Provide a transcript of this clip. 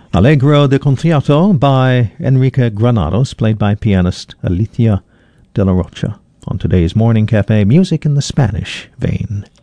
Allegro de Concierto by Enrique Granados, played by pianist Alicia de la Rocha. On today's Morning Cafe, music in the Spanish vein.